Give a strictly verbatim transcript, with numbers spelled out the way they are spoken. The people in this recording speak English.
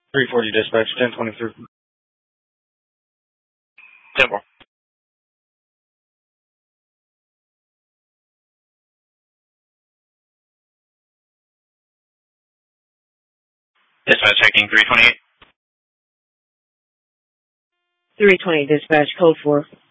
three forty dispatch, ten twenty-three. Temple. Dispatch checking three twenty-eight. three twenty dispatch, code four.